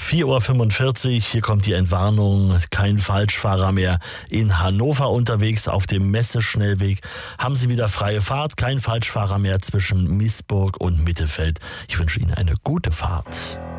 4:45 Uhr, hier kommt die Entwarnung. Kein Falschfahrer mehr in Hannover unterwegs auf dem Messeschnellweg. Haben Sie wieder freie Fahrt, kein Falschfahrer mehr zwischen Miesburg und Mittelfeld. Ich wünsche Ihnen eine gute Fahrt.